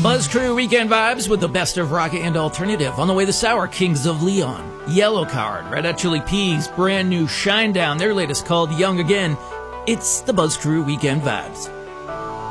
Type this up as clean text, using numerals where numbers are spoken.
Buzz Crew Weekend Vibes with the best of rock and alternative. On the way this hour, Kings of Leon, Yellow Card, Red Hot Chili Peas, brand new Shinedown, their latest called Young Again. It's the Buzz Crew Weekend Vibes.